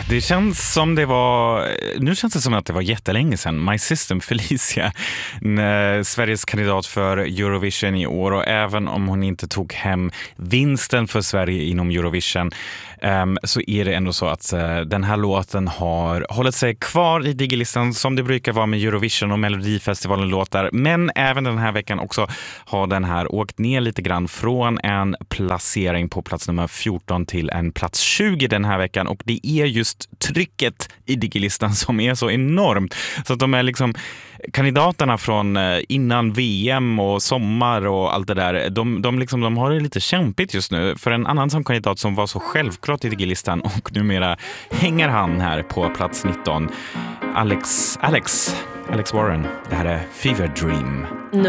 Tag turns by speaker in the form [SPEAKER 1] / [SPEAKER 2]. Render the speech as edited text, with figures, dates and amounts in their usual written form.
[SPEAKER 1] Det känns som det var, nu känns det som att det var jättelänge sedan. My System Felicia, Sveriges kandidat för Eurovision i år, och även om hon inte tog hem vinsten för Sverige inom Eurovision, så är det ändå så att den här låten har hållit sig kvar i digilistan som det brukar vara med Eurovision och Melodifestivalen-låtar. Men även den här veckan också har den här åkt ner lite grann från en placering på plats nummer 14 till en plats 20 den här veckan. Och det är just trycket i digilistan som är så enormt. Så att de är liksom kandidaterna från innan VM och sommar och allt det där, de har det lite kämpigt just nu. För en annan som kandidat som var så självklart i digilistan, och numera hänger han här på plats 19, Alex Warren. Det här är Fever Dream.